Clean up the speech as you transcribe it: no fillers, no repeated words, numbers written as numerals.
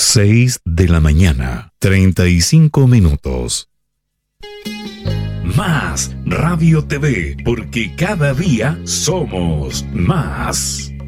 6:35. Más Radio TV, porque cada día somos más.